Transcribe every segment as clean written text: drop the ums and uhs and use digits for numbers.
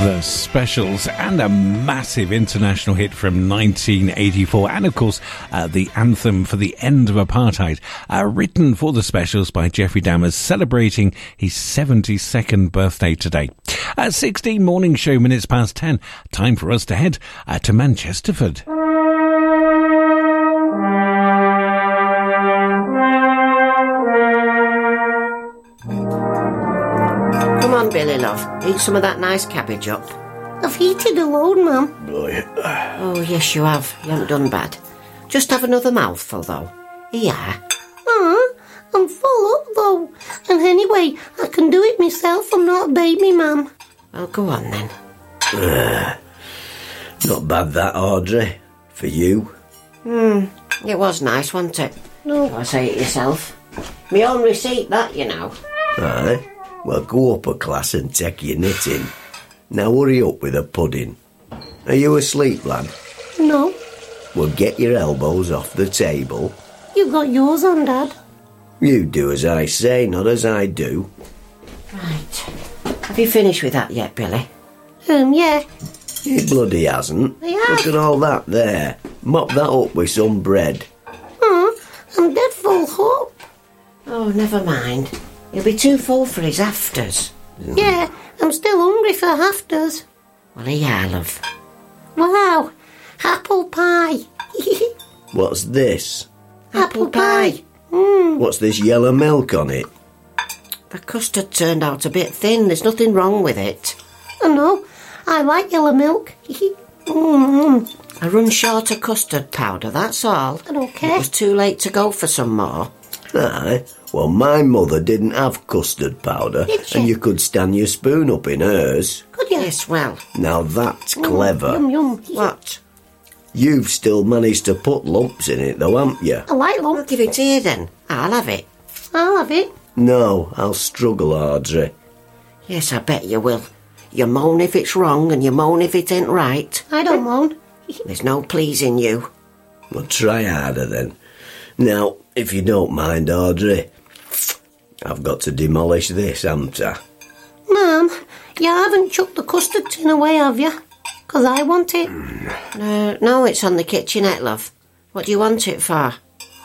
The Specials, and a massive international hit from 1984, and of course the anthem for the end of apartheid, written for the Specials by Jeffrey Dahmer, celebrating his 72nd birthday today. 16 morning show, minutes past 10. Time for us to head to Manchesterford. Come on, Billy, love. Eat some of that nice cabbage up. I've eaten a load, Mum. Oh, yes, you have. You haven't done bad. Just have another mouthful, though. Yeah. I'm full up, though. And anyway, I can do it myself. I'm not a baby, Mum. Well, go on, then. Not bad, that, Audrey. For you. It was nice, wasn't it? No. I say it yourself. Me own receipt, that, you know. Aye. Well, go up a class and take your knitting. Now hurry up with the pudding. Are you asleep, lad? No. Well, get your elbows off the table. You got yours on, Dad. You do as I say, not as I do. Right. Have you finished with that yet, Billy? Yeah. He bloody hasn't. I have. Look at all that there. Mop that up with some bread. I'm dead full up. Oh, never mind. He'll be too full for his afters. Yeah, I'm still hungry for afters. Well, yeah, love. Wow, apple pie. What's this? Apple pie. What's this yellow milk on it? The custard turned out a bit thin. There's nothing wrong with it. I know, I like yellow milk. I run short of custard powder, that's all. I don't care. It was too late to go for some more. Aye. Well, my mother didn't have custard powder, Did she? and you could stand your spoon up in hers. Could you? Yes, well. Now that's clever. Yum, yum. What? You've still managed to put lumps in it, though, haven't you? I like I'll lump. give it here then. I'll have it. I'll have it. No, I'll struggle, Audrey. Yes, I bet you will. You moan if it's wrong and you moan if it ain't right. I don't moan. There's no pleasing you. Well, try harder then. Now, if you don't mind, Audrey, I've got to demolish this, haven't I? Mum, you haven't chucked the custard tin away, have you? 'Cause I want it. No, it's on the kitchenette, love. What do you want it for?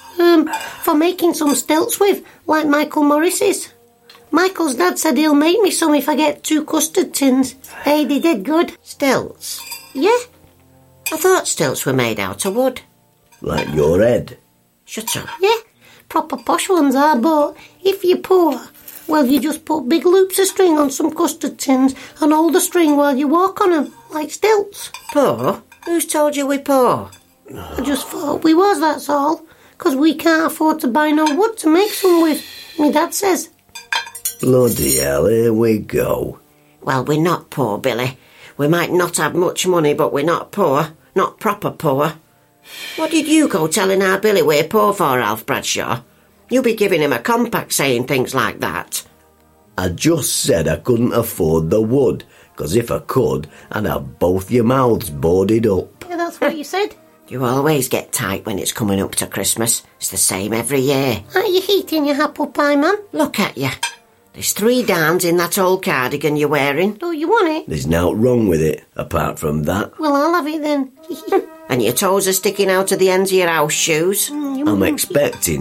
For making some stilts with, like Michael Morris's. Michael's dad said he'll make me some if I get 2 custard tins. Hey, they did good. Stilts? Yeah? I thought stilts were made out of wood. Like your head. Shut up. Yeah, proper posh ones are, but if you're poor, well, you just put big loops of string on some custard tins and hold the string while you walk on them, like stilts. Poor? Who's told you we're poor? I just thought we was, that's all. 'Cause we can't afford to buy no wood to make some with, me dad says. Bloody hell, here we go. Well, we're not poor, Billy. We might not have much money, but we're not poor. Not proper poor. What did you go telling our Billy we're poor for, Alf Bradshaw? You be giving him a compact saying things like that. I just said I couldn't afford the wood, 'cause if I could, I'd have both your mouths boarded up. Yeah, that's what you said. You always get tight when it's coming up to Christmas. It's the same every year. Aren't you eating your apple pie, man? Look at you. There's 3 darns in that old cardigan you're wearing. Do you want it? There's nought wrong with it, apart from that. Well, I'll have it then. And your toes are sticking out of the ends of your house shoes. I'm expecting